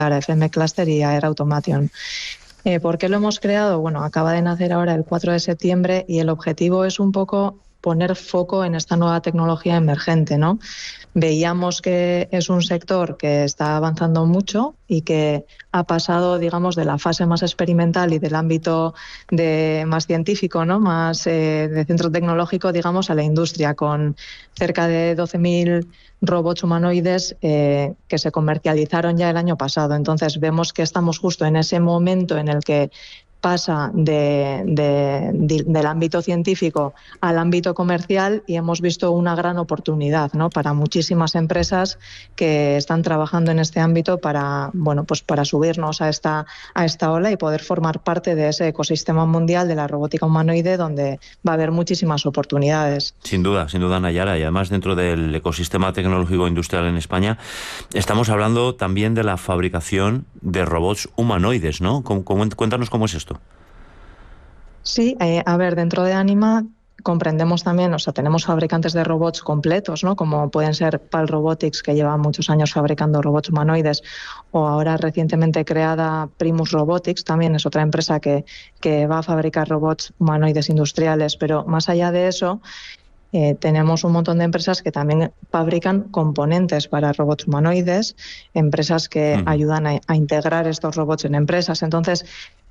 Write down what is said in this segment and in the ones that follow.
FM Cluster y Air Automation. ¿Por qué lo hemos creado? Bueno, acaba de nacer ahora el 4 de septiembre y el objetivo es un poco poner foco en esta nueva tecnología emergente, ¿no? Veíamos que es un sector que está avanzando mucho y que ha pasado, digamos, de la fase más experimental y del ámbito más científico, ¿no? Más de centro tecnológico, digamos, a la industria, con cerca de 12.000 robots humanoides que se comercializaron ya el año pasado. Entonces vemos que estamos justo en ese momento en el que pasa del ámbito científico al ámbito comercial y hemos visto una gran oportunidad, ¿no? Para muchísimas empresas que están trabajando en este ámbito para, bueno, pues para subirnos a esta ola y poder formar parte de ese ecosistema mundial de la robótica humanoide donde va a haber muchísimas oportunidades. Sin duda, Nayara, y además dentro del ecosistema tecnológico industrial en España estamos hablando también de la fabricación de robots humanoides, ¿no? Cuéntanos cómo es esto. Sí, a ver, dentro de Anima comprendemos también, o sea, tenemos fabricantes de robots completos, ¿no? Como pueden ser PAL Robotics, que lleva muchos años fabricando robots humanoides, o ahora recientemente creada Primus Robotics, también es otra empresa que va a fabricar robots humanoides industriales, pero más allá de eso, tenemos un montón de empresas que también fabrican componentes para robots humanoides, empresas que ayudan a integrar estos robots en empresas. Entonces,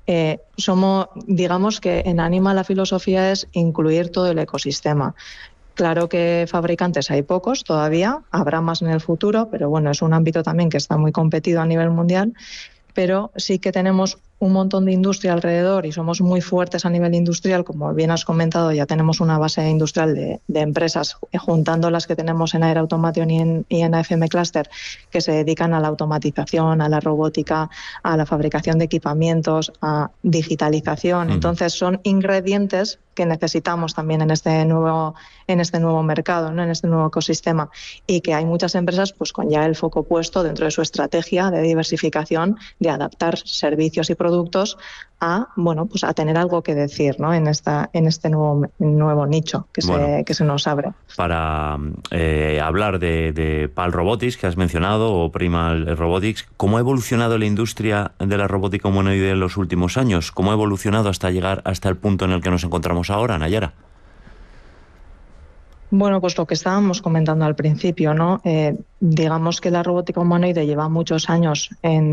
digamos que en Anima la filosofía es incluir todo el ecosistema. Claro que fabricantes hay pocos todavía, habrá más en el futuro, pero bueno, es un ámbito también que está muy competido a nivel mundial. Pero sí que tenemos un montón de industria alrededor y somos muy fuertes a nivel industrial. Como bien has comentado, ya tenemos una base industrial de empresas, juntando las que tenemos en Air Automation y en AFM Cluster, que se dedican a la automatización, a la robótica, a la fabricación de equipamientos, a digitalización. Entonces son ingredientes que necesitamos también en este nuevo mercado, ¿no? En este nuevo ecosistema, y que hay muchas empresas pues con ya el foco puesto dentro de su estrategia de diversificación, de adaptar servicios y productos a, bueno, pues a tener algo que decir, ¿no? en este nuevo nicho que se nos abre. Para hablar de PAL Robotics, que has mencionado, o Primal Robotics, ¿cómo ha evolucionado la industria de la robótica humanoide en los últimos años? ¿Cómo ha evolucionado hasta llegar hasta el punto en el que nos encontramos ahora, Nayara? Bueno, pues lo que estábamos comentando al principio, ¿no? Digamos que la robótica humanoide lleva muchos años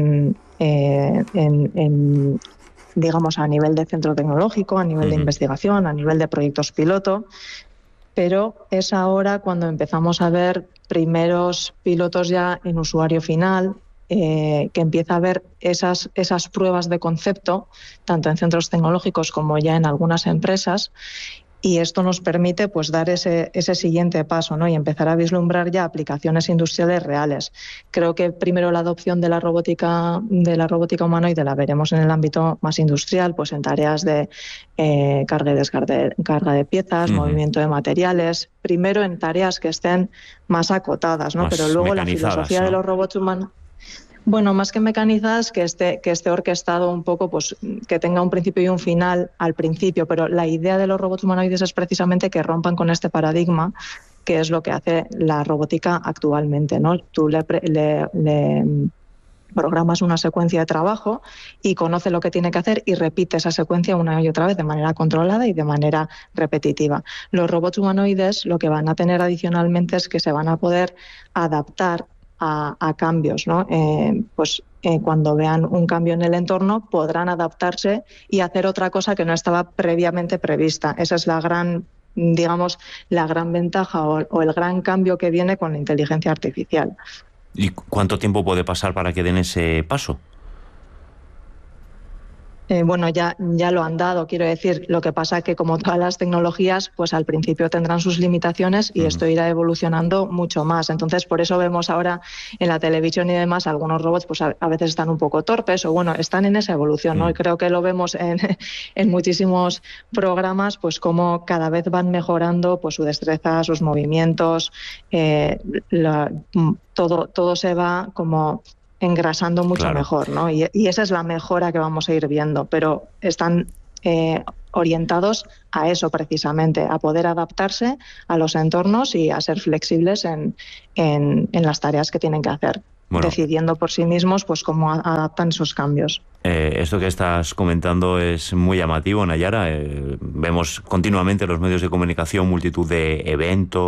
digamos, a nivel de centro tecnológico, a nivel de investigación, a nivel de proyectos piloto, pero es ahora cuando empezamos a ver primeros pilotos ya en usuario final, que empieza a haber esas pruebas de concepto, tanto en centros tecnológicos como ya en algunas empresas. Y esto nos permite pues dar ese siguiente paso, ¿no? Y empezar a vislumbrar ya aplicaciones industriales reales. Creo que primero la adopción de la robótica humanoide la veremos en el ámbito más industrial, pues en tareas de carga y descarga de piezas, movimiento de materiales. Primero en tareas que estén más acotadas, ¿no? Pero luego la filosofía, ¿no?, de los robots humanos. Bueno, más que mecanizadas, que esté orquestado un poco, pues que tenga un principio y un final al principio, pero la idea de los robots humanoides es precisamente que rompan con este paradigma, que es lo que hace la robótica actualmente, ¿no? Tú le programas una secuencia de trabajo y conoce lo que tiene que hacer y repite esa secuencia una y otra vez de manera controlada y de manera repetitiva. Los robots humanoides lo que van a tener adicionalmente es que se van a poder adaptar a cambios, ¿no? Cuando vean un cambio en el entorno podrán adaptarse y hacer otra cosa que no estaba previamente prevista. Esa es la gran ventaja o el gran cambio que viene con la inteligencia artificial. ¿Y cuánto tiempo puede pasar para que den ese paso? Bueno, ya lo han dado, quiero decir. Lo que pasa es que, como todas las tecnologías, pues al principio tendrán sus limitaciones y esto irá evolucionando mucho más. Entonces, por eso vemos ahora en la televisión y demás algunos robots pues a veces están un poco torpes o, bueno, están en esa evolución, ¿no? Y creo que lo vemos en muchísimos programas, pues como cada vez van mejorando pues su destreza, sus movimientos, todo se va como engrasando mucho mejor, ¿no? Y esa es la mejora que vamos a ir viendo, pero están orientados a eso precisamente, a poder adaptarse a los entornos y a ser flexibles en las tareas que tienen que hacer. decidiendo por sí mismos pues cómo adaptan esos cambios. Esto que estás comentando es muy llamativo, Nayara. Vemos continuamente en los medios de comunicación multitud de eventos,